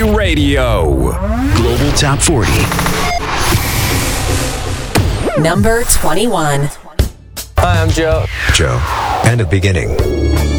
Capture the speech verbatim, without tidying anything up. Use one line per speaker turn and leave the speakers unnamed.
Radio. Global Top forty.
Number twenty-one.
Hi, I'm Joe.
Joe. And a beginning.